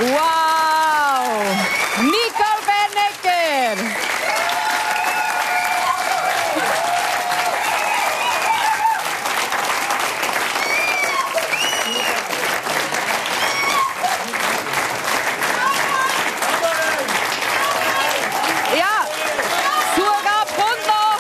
Wow! Nicole Bernecker! Ja, Zugabe kommt noch!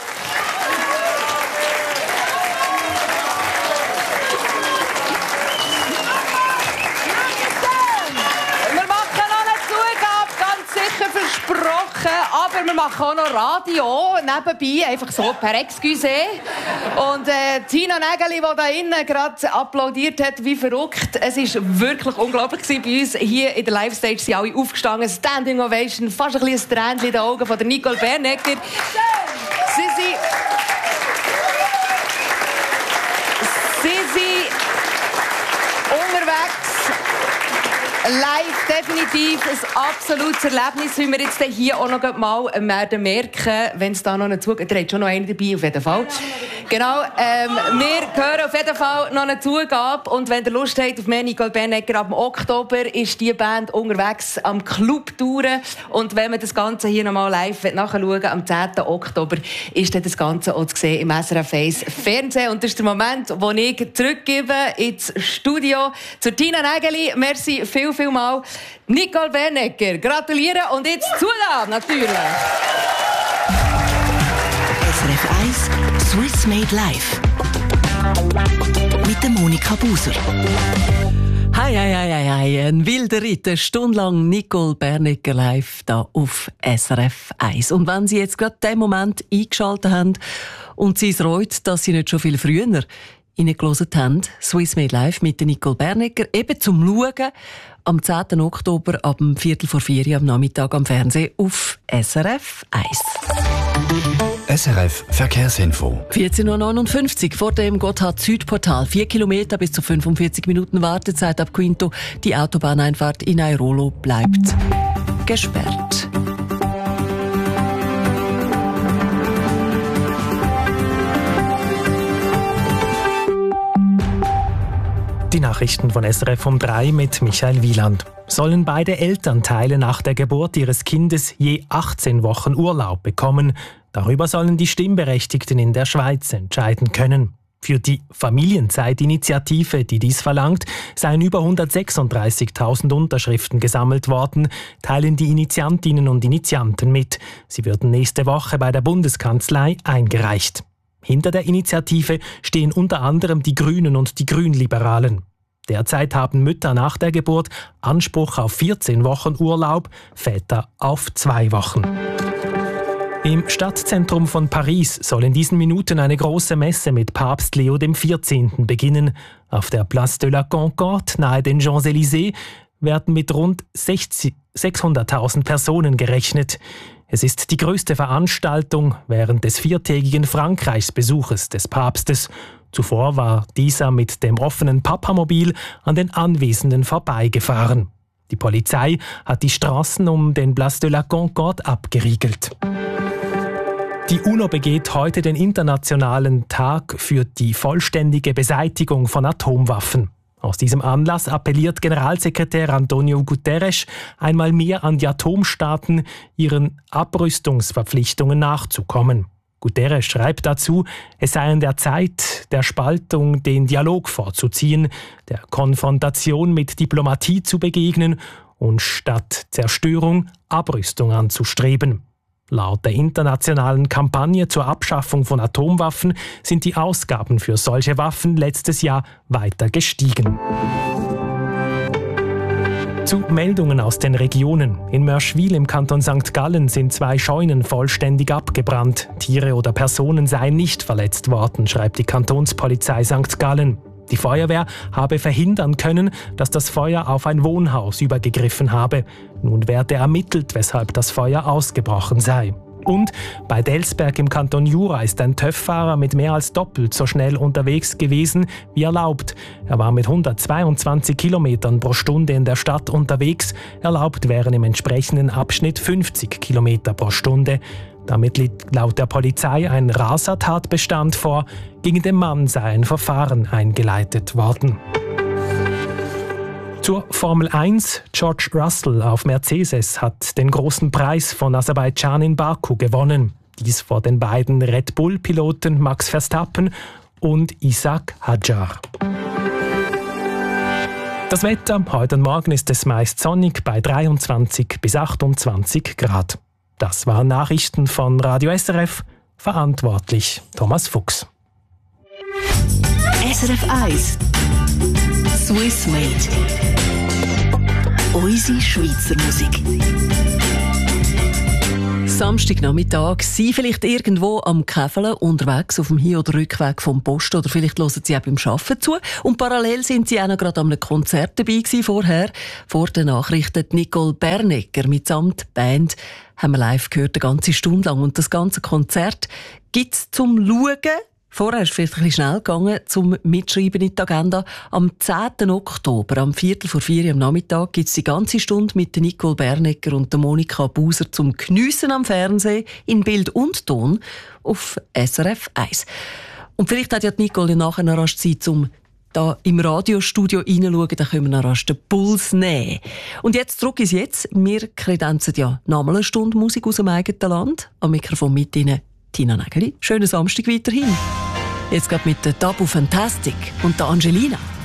Wir machen noch eine Zugabe, ganz sicher versprochen, aber wir machen auch noch Radio nebenbei, einfach so per Excuse. Und Tina Nägeli, die da innen gerade applaudiert hat, wie verrückt. Es war wirklich unglaublich bei uns. Hier in der Live-Stage sind alle aufgestanden. Standing Ovation, fast ein bisschen ein Tränchen in den Augen von der Nicole Bernecker. Sie sind unterwegs. Live definitiv ein absolutes Erlebnis, wie wir jetzt hier auch noch mal werden merken, wenn es da noch einen Zugabe... Ihr habt schon noch einen dabei, auf jeden Fall. Genau, wir hören auf jeden Fall noch eine Zugabe. Und wenn ihr Lust habt auf mehr Nicole Bernecker, ab Oktober ist die Band unterwegs am Club touren. Und wenn man das Ganze hier noch mal live nachschauen am 10. Oktober, ist dann das Ganze auch zu sehen im SRF 1 Fernsehen. Und das ist der Moment, wo ich zurückgebe ins Studio zu Tina Nägeli. Merci viel mal. Nicole Bernecker, gratulieren und jetzt Zugabe natürlich. SRF 1 Swiss Made Live mit der Monika Buser. Hi, ein wilder Ritt, eine Stunde lang Nicole Bernecker live da auf SRF 1. Und wenn Sie jetzt gerade den Moment eingeschaltet haben und Sie es reut, dass Sie nicht schon viel früher reingehört haben, Swiss Made Live mit der Nicole Bernecker, eben zum Schauen, am 10. Oktober ab 3:45 am Nachmittag am Fernsehen auf SRF 1. SRF Verkehrsinfo. 14:59 Uhr vor dem Gotthard-Südportal. 4 Kilometer bis zu 45 Minuten Wartezeit ab Quinto. Die Autobahneinfahrt in Airolo bleibt gesperrt. Die Nachrichten von SRF um 3 mit Michael Wieland. Sollen beide Elternteile nach der Geburt ihres Kindes je 18 Wochen Urlaub bekommen? Darüber sollen die Stimmberechtigten in der Schweiz entscheiden können. Für die Familienzeitinitiative, die dies verlangt, seien über 136.000 Unterschriften gesammelt worden, teilen die Initiantinnen und Initianten mit. Sie würden nächste Woche bei der Bundeskanzlei eingereicht. Hinter der Initiative stehen unter anderem die Grünen und die Grünliberalen. Derzeit haben Mütter nach der Geburt Anspruch auf 14 Wochen Urlaub, Väter auf 2 Wochen. Im Stadtzentrum von Paris soll in diesen Minuten eine große Messe mit Papst Leo XIV. Beginnen. Auf der Place de la Concorde nahe den Champs-Élysées werden mit rund 600.000 Personen gerechnet. Es ist die größte Veranstaltung während des 4-tägigen Frankreichsbesuches des Papstes. Zuvor war dieser mit dem offenen Papamobil an den Anwesenden vorbeigefahren. Die Polizei hat die Straßen um den Place de la Concorde abgeriegelt. Die UNO begeht heute den Internationalen Tag für die vollständige Beseitigung von Atomwaffen. Aus diesem Anlass appelliert Generalsekretär Antonio Guterres einmal mehr an die Atomstaaten, ihren Abrüstungsverpflichtungen nachzukommen. Guterres schreibt dazu, es sei an der Zeit der Spaltung den Dialog vorzuziehen, der Konfrontation mit Diplomatie zu begegnen und statt Zerstörung Abrüstung anzustreben. Laut der internationalen Kampagne zur Abschaffung von Atomwaffen sind die Ausgaben für solche Waffen letztes Jahr weiter gestiegen. Zu Meldungen aus den Regionen. In Mörschwil im Kanton St. Gallen sind 2 Scheunen vollständig abgebrannt. Tiere oder Personen seien nicht verletzt worden, schreibt die Kantonspolizei St. Gallen. Die Feuerwehr habe verhindern können, dass das Feuer auf ein Wohnhaus übergegriffen habe. Nun werde ermittelt, weshalb das Feuer ausgebrochen sei. Und bei Delsberg im Kanton Jura ist ein TÜV-Fahrer mit mehr als doppelt so schnell unterwegs gewesen wie erlaubt. Er war mit 122 Kilometern pro Stunde in der Stadt unterwegs. Erlaubt wären im entsprechenden Abschnitt 50 Kilometer pro Stunde. Damit liegt laut der Polizei ein Rasertatbestand vor. Gegen den Mann sei ein Verfahren eingeleitet worden. Zur Formel 1. George Russell auf Mercedes hat den großen Preis von Aserbaidschan in Baku gewonnen. Dies vor den beiden Red Bull-Piloten Max Verstappen und Ishaq Hadjar. Das Wetter, heute und morgen ist es meist sonnig bei 23 bis 28 Grad. Das waren Nachrichten von Radio SRF, verantwortlich Thomas Fuchs. SRF 1 Swiss Made. Unsere Schweizer Musik. Samstagnachmittag, Sie vielleicht irgendwo am Käfeln unterwegs auf dem Hin- oder Rückweg vom Post oder vielleicht hören Sie auch beim Arbeiten zu und parallel sind Sie auch noch gerade an einem Konzert dabei gewesen vorher. Vor den Nachrichten Nicole Bernecker mitsamt Band haben wir live gehört, eine ganze Stunde lang und das ganze Konzert gibt es zum Schauen. Vorher ist es vielleicht ein bisschen schnell gegangen, zum Mitschreiben in die Agenda. Am 10. Oktober, am 3:45 am Nachmittag, gibt es die ganze Stunde mit der Nicole Bernecker und der Monika Buser zum Geniessen am Fernsehen in Bild und Ton auf SRF 1. Und vielleicht hat ja die Nicole nachher noch rasch Zeit, um da im Radiostudio reinzuschauen, dann können wir noch rasch den Puls nehmen. Und jetzt zurück ins Jetzt. Wir kredenzen ja nochmal eine Stunde Musik aus dem eigenen Land. Am Mikrofon mit Ihnen Tina Nägeli. Schönen Samstag weiterhin. Jetzt geht mit der Tabu Fantastic und der Angelina.